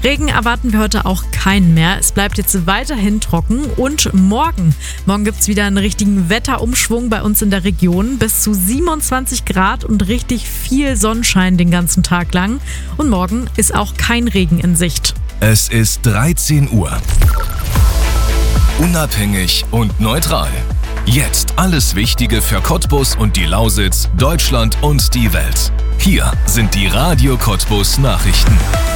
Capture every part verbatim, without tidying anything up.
Regen erwarten wir heute auch keinen mehr. Es bleibt jetzt weiterhin trocken und morgen. Morgen gibt es wieder einen richtigen Wetterumschwung bei uns in der Region. Bis zu siebenundzwanzig Grad und richtig viel Sonnenschein den ganzen Tag lang. Und morgen ist auch kein Regen in Sicht. Es ist dreizehn Uhr. Unabhängig und neutral. Jetzt alles Wichtige für Cottbus und die Lausitz, Deutschland und die Welt. Hier sind die Radio Cottbus Nachrichten.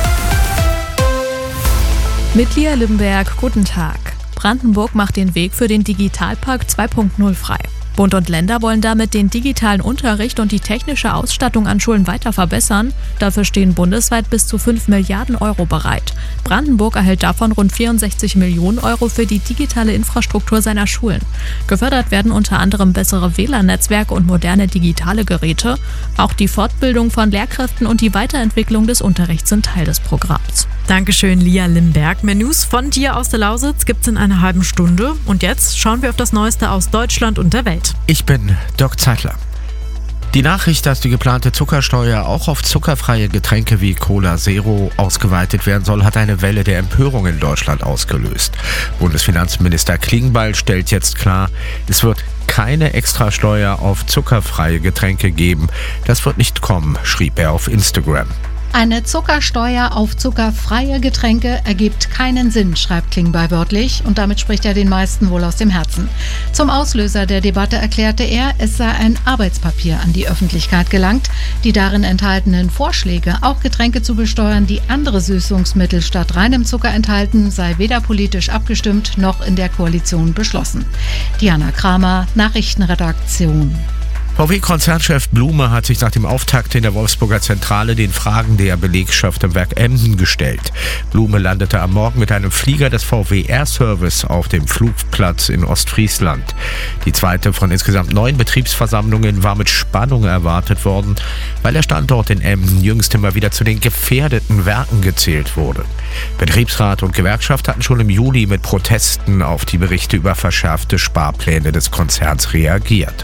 Mit Lia Limberg, guten Tag. Brandenburg macht den Weg für den Digitalpakt zwei Punkt null frei. Bund und Länder wollen damit den digitalen Unterricht und die technische Ausstattung an Schulen weiter verbessern. Dafür stehen bundesweit bis zu fünf Milliarden Euro bereit. Brandenburg erhält davon rund vierundsechzig Millionen Euro für die digitale Infrastruktur seiner Schulen. Gefördert werden unter anderem bessere W L A N-Netzwerke und moderne digitale Geräte. Auch die Fortbildung von Lehrkräften und die Weiterentwicklung des Unterrichts sind Teil des Programms. Dankeschön, Lia Limberg. Mehr News von dir aus der Lausitz gibt's in einer halben Stunde. Und jetzt schauen wir auf das Neueste aus Deutschland und der Welt. Ich bin Dirk Zeitler. Die Nachricht, dass die geplante Zuckersteuer auch auf zuckerfreie Getränke wie Cola Zero ausgeweitet werden soll, hat eine Welle der Empörung in Deutschland ausgelöst. Bundesfinanzminister Klingbeil stellt jetzt klar, es wird keine Extrasteuer auf zuckerfreie Getränke geben. Das wird nicht kommen, schrieb er auf Instagram. Eine Zuckersteuer auf zuckerfreie Getränke ergibt keinen Sinn, schreibt Klingbeil wörtlich, und damit spricht er den meisten wohl aus dem Herzen. Zum Auslöser der Debatte erklärte er, es sei ein Arbeitspapier an die Öffentlichkeit gelangt. Die darin enthaltenen Vorschläge, auch Getränke zu besteuern, die andere Süßungsmittel statt reinem Zucker enthalten, sei weder politisch abgestimmt noch in der Koalition beschlossen. Diana Kramer, Nachrichtenredaktion. V W-Konzernchef Blume hat sich nach dem Auftakt in der Wolfsburger Zentrale den Fragen der Belegschaft im Werk Emden gestellt. Blume landete am Morgen mit einem Flieger des V W Air Service auf dem Flugplatz in Ostfriesland. Die zweite von insgesamt neun Betriebsversammlungen war mit Spannung erwartet worden, weil der Standort in Emden jüngst immer wieder zu den gefährdeten Werken gezählt wurde. Betriebsrat und Gewerkschaft hatten schon im Juli mit Protesten auf die Berichte über verschärfte Sparpläne des Konzerns reagiert.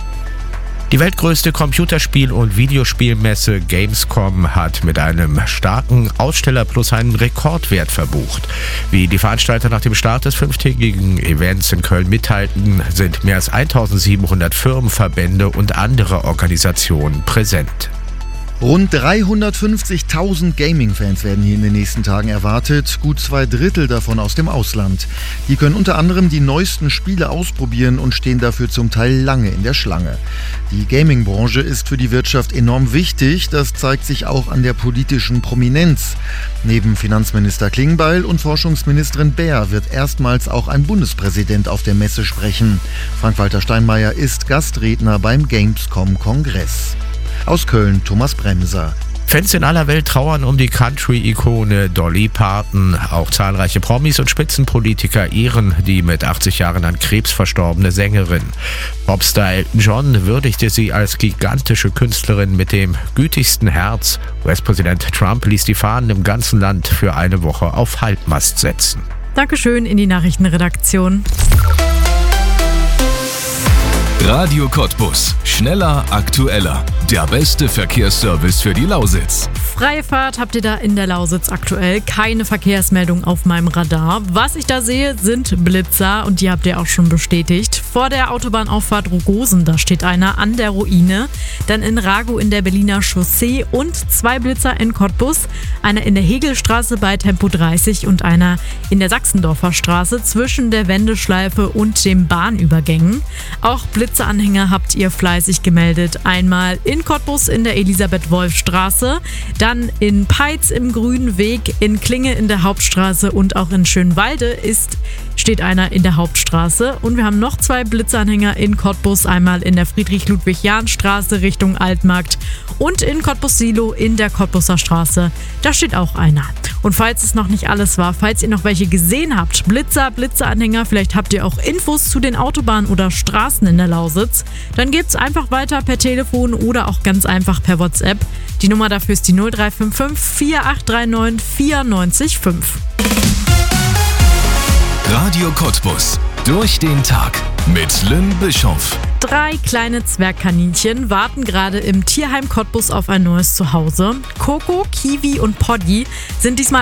Die weltgrößte Computerspiel- und Videospielmesse Gamescom hat mit einem starken Aussteller plus einen Rekordwert verbucht. Wie die Veranstalter nach dem Start des fünftägigen Events in Köln mitteilten, sind mehr als eintausendsiebenhundert Firmen, Verbände und andere Organisationen präsent. Rund dreihundertfünfzigtausend Gaming-Fans werden hier in den nächsten Tagen erwartet, gut zwei Drittel davon aus dem Ausland. Die können unter anderem die neuesten Spiele ausprobieren und stehen dafür zum Teil lange in der Schlange. Die Gaming-Branche ist für die Wirtschaft enorm wichtig, das zeigt sich auch an der politischen Prominenz. Neben Finanzminister Klingbeil und Forschungsministerin Baer wird erstmals auch ein Bundespräsident auf der Messe sprechen. Frank-Walter Steinmeier ist Gastredner beim Gamescom-Kongress. Aus Köln Thomas Bremser. Fans in aller Welt trauern um die Country-Ikone Dolly Parton. Auch zahlreiche Promis und Spitzenpolitiker ehren die mit achtzig Jahren an Krebs verstorbene Sängerin. Popstar Elton John würdigte sie als gigantische Künstlerin mit dem gütigsten Herz. U S-Präsident Trump ließ die Fahnen im ganzen Land für eine Woche auf Halbmast setzen. Dankeschön in die Nachrichtenredaktion. Radio Cottbus. Schneller, aktueller. Der beste Verkehrsservice für die Lausitz. Freie Fahrt habt ihr da in der Lausitz aktuell. Keine Verkehrsmeldung auf meinem Radar. Was ich da sehe, sind Blitzer und die habt ihr auch schon bestätigt. Vor der Autobahnauffahrt Rogosen, da steht einer an der Ruine. Dann in Ragow in der Berliner Chaussee und zwei Blitzer in Cottbus. Einer in der Hegelstraße bei Tempo dreißig und einer in der Sachsendorfer Straße zwischen der Wendeschleife und den Bahnübergängen. Auch Blitzeranhänger habt ihr fleißig gemeldet. Einmal in Cottbus in der Elisabeth-Wolf-Straße, dann in Peitz im Grünen Weg, in Klinge in der Hauptstraße und auch in Schönwalde ist, steht einer in der Hauptstraße. Und wir haben noch zwei Blitzanhänger in Cottbus, einmal in der Friedrich-Ludwig-Jahn-Straße Richtung Altmarkt und in Cottbus-Silo in der Cottbuser Straße. Da steht auch einer. Und falls es noch nicht alles war, falls ihr noch welche gesehen habt, Blitzer, Blitzeranhänger, vielleicht habt ihr auch Infos zu den Autobahnen oder Straßen in der Lausitz, dann geht's einfach weiter per Telefon oder auch ganz einfach per WhatsApp. Die Nummer dafür ist die null drei fünf fünf vier acht drei neun vier neun fünf. Radio Cottbus. Durch den Tag mit Lynn Bischoff. Drei kleine Zwergkaninchen warten gerade im Tierheim Cottbus auf ein neues Zuhause. Coco, Kiwi und Poddy sind diesmal